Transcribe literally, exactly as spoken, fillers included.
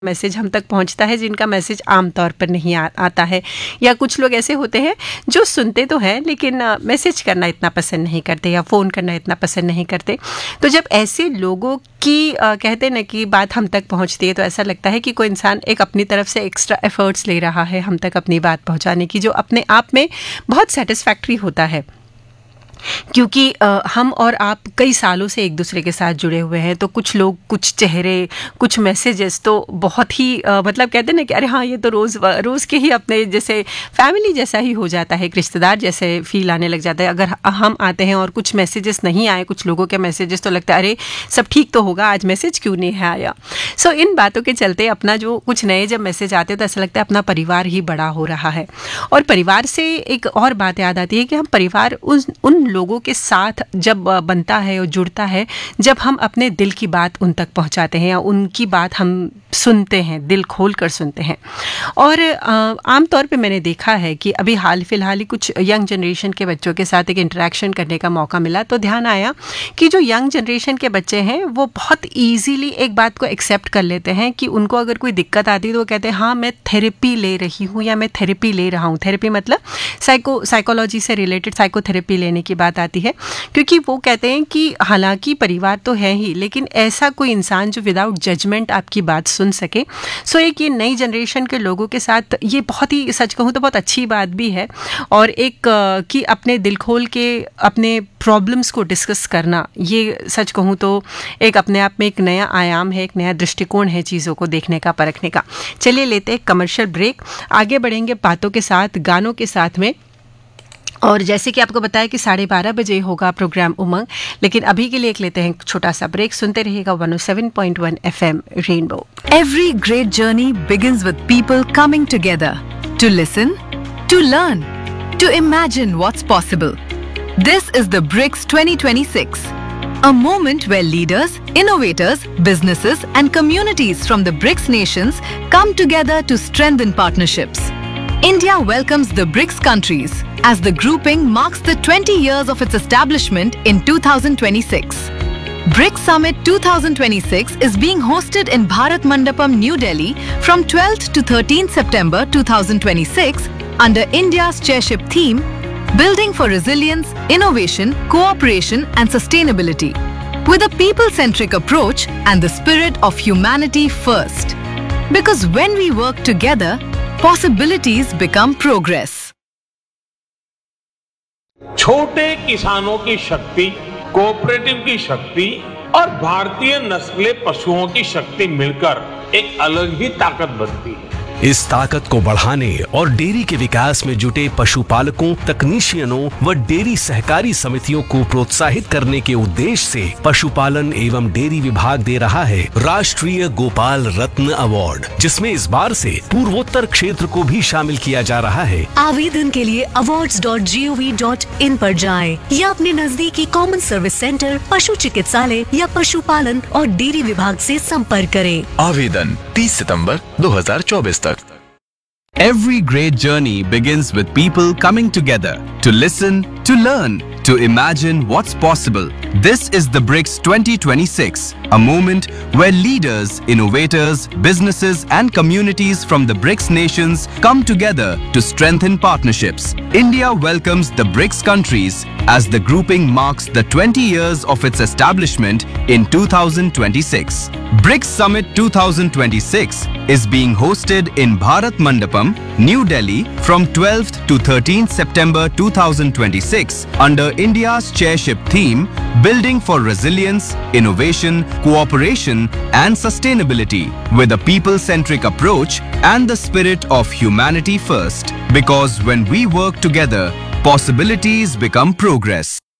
Message हम तक पहुंचता है जिनका मैसेज आमतौर पर नहीं आ, आता है, या कुछ लोग ऐसे होते हैं जो सुनते तो हैं लेकिन मैसेज करना इतना पसंद नहीं करते या फ़ोन करना इतना पसंद नहीं करते। तो जब ऐसे लोगों की आ, कहते हैं ना कि बात हम तक पहुंचती है तो ऐसा लगता है कि कोई इंसान एक अपनी तरफ से एक्स्ट्रा एफर्ट्स ले रहा है हम तक अपनी बात पहुंचाने की, जो अपने आप में बहुत सेटिस्फैक्ट्री होता है। क्योंकि आ, हम और आप कई सालों से एक दूसरे के साथ जुड़े हुए हैं, तो कुछ लोग, कुछ चेहरे, कुछ मैसेजेस तो बहुत ही आ, मतलब कहते हैं ना कि अरे हाँ ये तो रोज़ रोज़ के ही अपने जैसे फैमिली जैसा ही हो जाता है, एक रिश्तेदार जैसे फील आने लग जाता है। अगर हम आते हैं और कुछ मैसेजेस नहीं आए, कुछ लोगों के मैसेजेस, तो लगता है अरे सब ठीक तो होगा, आज मैसेज क्यों नहीं है आया। सो so, इन बातों के चलते अपना जो कुछ नए जब मैसेज आते हैं तो ऐसा लगता है अपना परिवार ही बड़ा हो रहा है। और परिवार से एक और बात याद आती है कि हम परिवार उन उन लोगों के साथ जब बनता है और जुड़ता है जब हम अपने दिल की बात उन तक पहुंचाते हैं या उनकी बात हम सुनते हैं, दिल खोल कर सुनते हैं। और आमतौर पे मैंने देखा है कि अभी हाल फिलहाल ही कुछ यंग जनरेशन के बच्चों के साथ एक इंटरेक्शन करने का मौका मिला, तो ध्यान आया कि जो यंग जनरेशन के बच्चे हैं वो बहुत ईजीली एक बात को एक्सेप्ट कर लेते हैं कि उनको अगर कोई दिक्कत आती है तो वो कहते हैं हाँ मैं थेरेपी ले रही हूँ या मैं थेरेपी ले रहा हूँ। थेरेपी मतलब साइको साइकोलॉजी से रिलेटेड साइकोथेरेपी लेने की बात आती है, क्योंकि वो कहते हैं कि हालांकि परिवार तो है ही लेकिन ऐसा कोई इंसान जो विदाउट जजमेंट आपकी बात सुन सके। सो एक ये नई जनरेशन के लोगों के साथ ये बहुत ही, सच कहूँ तो बहुत अच्छी बात भी है। और एक कि अपने दिल खोल के अपने प्रॉब्लम्स को डिस्कस करना, ये सच कहूँ तो एक अपने आप में एक नया आयाम है, एक नया दृष्टिकोण है चीज़ों को देखने का, परखने का। चलिए लेते हैं कमर्शियल ब्रेक, आगे बढ़ेंगे बातों के साथ, गानों के साथ में। और जैसे कि आपको बताया कि साढ़े बारह बजे होगा प्रोग्राम उमंग, लेकिन अभी के लिए एक लेते हैं छोटा सा ब्रेक। सुनते रहिएगा one O seven point one F M rainbow. Every great journey begins with people coming together to listen, to learn, to imagine what's possible. This is the BRICS twenty twenty-six, a moment where leaders, innovators, businesses and communities from the BRICS nations come together to strengthen partnerships. India welcomes the BRICS countries as the grouping marks the twenty years of its establishment in two thousand twenty-six. BRICS Summit twenty twenty-six is being hosted in Bharat Mandapam, New Delhi from twelfth to thirteenth September two thousand twenty-six under India's chairship theme, Building for Resilience, Innovation, Cooperation and Sustainability, with a people-centric approach and the spirit of humanity first. Because when we work together, possibilities become progress. छोटे किसानों की शक्ति, cooperative की शक्ति और भारतीय नस्ले पशुओं की शक्ति मिलकर एक अलग ही ताकत बनती है। इस ताकत को बढ़ाने और डेयरी के विकास में जुटे पशुपालकों, तकनीशियनों व डेयरी सहकारी समितियों को प्रोत्साहित करने के उद्देश्य से पशुपालन एवं डेयरी विभाग दे रहा है राष्ट्रीय गोपाल रत्न अवार्ड, जिसमें इस बार से पूर्वोत्तर क्षेत्र को भी शामिल किया जा रहा है। आवेदन के लिए awards dot G O V dot in पर जाएं या अपने नजदीकी कॉमन सर्विस सेंटर, पशु चिकित्सालय या पशुपालन और डेयरी विभाग से संपर्क करें। आवेदन तीस सितंबर दो हज़ार चौबीस तक। Every great journey begins with people coming together to listen, to learn, to imagine what's possible. This is the BRICS twenty twenty-six, a moment where leaders, innovators, businesses and communities from the BRICS nations come together to strengthen partnerships. India welcomes the BRICS countries as the grouping marks the twenty years of its establishment in two thousand twenty-six. BRICS Summit twenty twenty-six is being hosted in Bharat Mandapam, New Delhi from twelfth to thirteenth September two thousand twenty-six under India's chairship theme, Building for Resilience, Innovation, Cooperation and Sustainability, with a people-centric approach and the spirit of humanity first. Because when we work together, possibilities become progress.